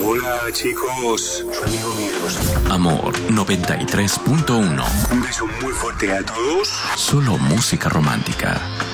Hola, chicos. Su amigo Miguel. Amor 93.1. Un beso muy fuerte a todos. Solo música romántica.